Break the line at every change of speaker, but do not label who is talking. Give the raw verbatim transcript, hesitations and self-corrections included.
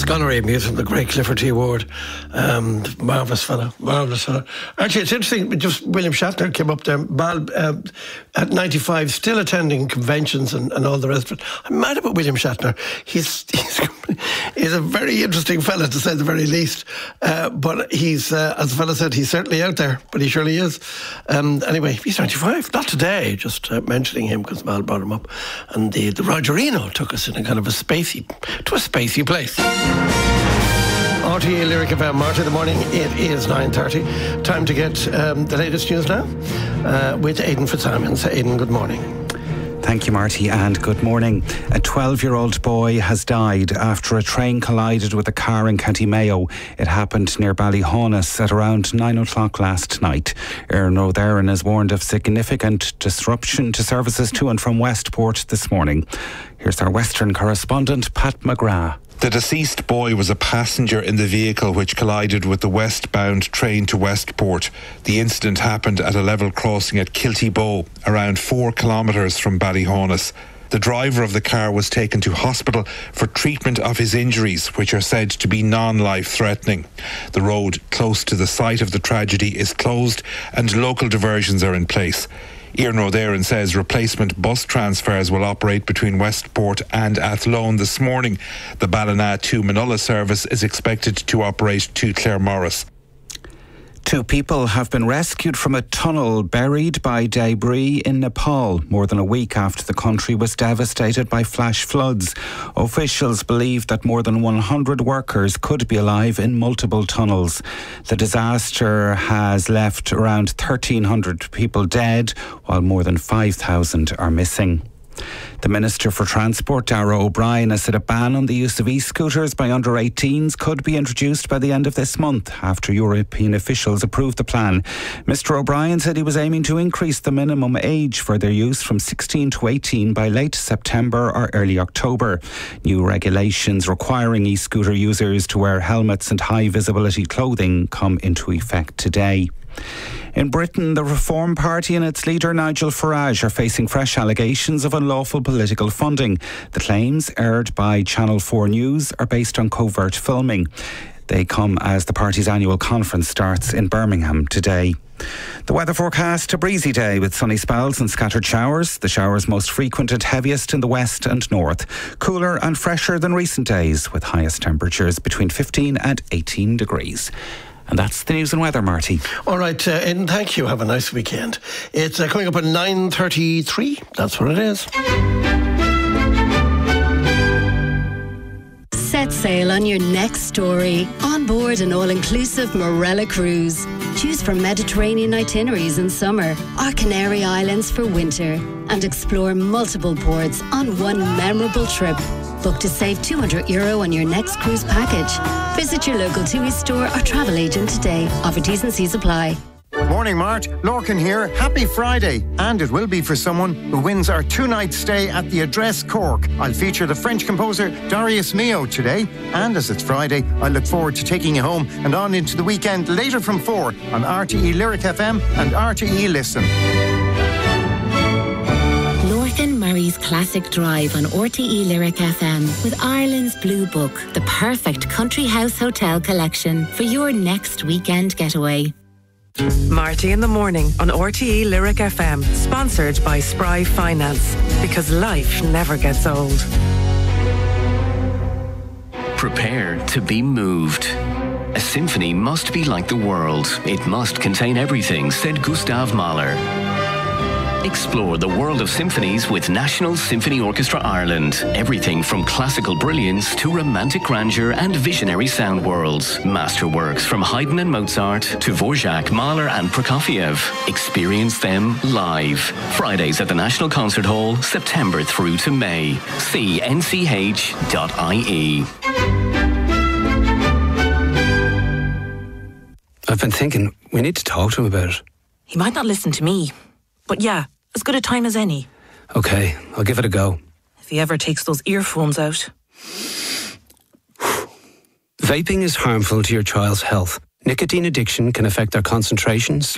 Sconnery, music, the great Clifford T. Ward. Um, marvellous fella, marvellous fella. Actually, it's interesting, just William Shatner came up there, Bal, uh, at ninety-five, still attending conventions and, and all the rest of it. I'm mad about William Shatner. He's he's, he's a very interesting fella, to say the very least. Uh, but he's, uh, as the fella said, he's certainly out there, but he surely is. Um, anyway, he's ninety-five, not today, just uh, mentioning him because Val brought him up. And the, the Rogerino took us in a kind of a spacey, to a spacey place. R T E Lyric F M, Marty, the morning. It is nine thirty. Time to get um, the latest news now uh, with Aidan Fitzsimons. Aidan, good morning.
Thank you, Marty, and good morning. A twelve-year-old boy has died after a train collided with a car in County Mayo. It happened near Ballyhonus at around nine o'clock last night. Erin O'Therin has warned of significant disruption to services to and from Westport this morning. Here's our Western correspondent, Pat McGrath.
The deceased boy was a passenger in the vehicle which collided with the westbound train to Westport. The incident happened at a level crossing at Kilty Bow, around four kilometres from Ballyhonus. The driver of the car was taken to hospital for treatment of his injuries, which are said to be non-life-threatening. The road close to the site of the tragedy is closed and local diversions are in place. Erin O'Therin says replacement bus transfers will operate between Westport and Athlone this morning. The Ballina to Manola service is expected to operate to Claremorris.
Two people have been rescued from a tunnel buried by debris in Nepal more than a week after the country was devastated by flash floods. Officials believe that more than one hundred workers could be alive in multiple tunnels. The disaster has left around thirteen hundred people dead, while more than five thousand are missing. The Minister for Transport, Darragh O'Brien, has said a ban on the use of e-scooters by under eighteens could be introduced by the end of this month after European officials approved the plan. Mister O'Brien said he was aiming to increase the minimum age for their use from sixteen to eighteen by late September or early October. New regulations requiring e-scooter users to wear helmets and high visibility clothing come into effect today. In Britain, the Reform Party and its leader Nigel Farage are facing fresh allegations of unlawful political funding. The claims, aired by Channel four News, are based on covert filming. They come as the party's annual conference starts in Birmingham today. The weather forecast: a breezy day with sunny spells and scattered showers. The showers most frequent and heaviest in the west and north. Cooler and fresher than recent days, with highest temperatures between fifteen and eighteen degrees. And that's the news and weather, Marty.
All right, uh, Aidan, thank you. Have a nice weekend. It's uh, coming up at nine thirty-three. That's what it is.
Set sail on your next story. On board an all-inclusive Marella cruise. Choose from Mediterranean itineraries in summer or Canary Islands for winter. And explore multiple ports on one memorable trip. Book to save two hundred euro on your next cruise package. Visit your local TUI store or travel agent today. Offer T's and C's apply.
Morning, Mart. Lorcan here. Happy Friday. And it will be for someone who wins our two-night stay at the Address Cork. I'll feature the French composer Darius Milhaud today. And as it's Friday, I look forward to taking you home and on into the weekend later from four on R T E Lyric F M and R T E Listen.
Lorcan Murray's Classic Drive on R T E Lyric F M with Ireland's Blue Book, the perfect country house hotel collection for your next weekend getaway.
Marty in the morning on R T E Lyric F M, sponsored by Spry Finance, because life never gets old.
Prepare to be moved. A symphony must be like the world. It must contain everything, said Gustav Mahler. Explore the world of symphonies with National Symphony Orchestra Ireland. Everything from classical brilliance to romantic grandeur and visionary sound worlds. Masterworks from Haydn and Mozart to Dvorak, Mahler and Prokofiev. Experience them live. Fridays at the National Concert Hall, September through to May. See N C H dot I E.
I've been thinking, we need to talk to him about it.
He might not listen to me, but yeah, as good a time as any.
Okay, I'll give it a go.
If he ever takes those earphones out.
Vaping is harmful to your child's health. Nicotine addiction can affect their concentration,